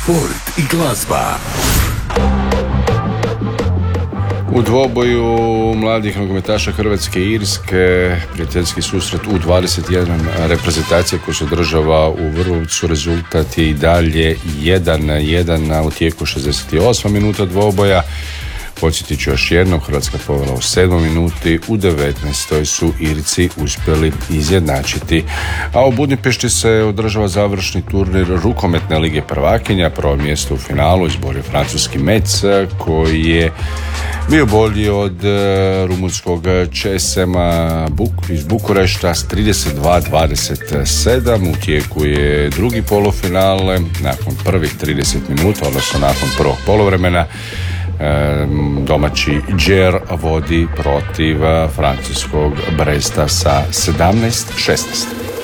sport i glazba. U dvoboju mladih nogometaša Hrvatske i Irske prijateljski susret U21 reprezentacije koja se održava u Vrbovcu. Rezultat je i dalje 1-1 u tijeku 68 minuta dvoboja. Podsjetit ću još jednom, Hrvatska povela u 7. minuti, u 19. su Irci uspjeli izjednačiti. A u Budimpešti se održava završni turnir rukometne lige prvakinja. Prvo mjesto u finalu izborio francuski Metz koji je bio bolji od rumunskog ČSM-a iz Bukurešta s 32-27. U tijeku je drugi polufinale. Nakon prvih 30 minuta, odnosno nakon prvog poluvremena, domaći Džer vodi protiv francuskog Bresta sa 17-16.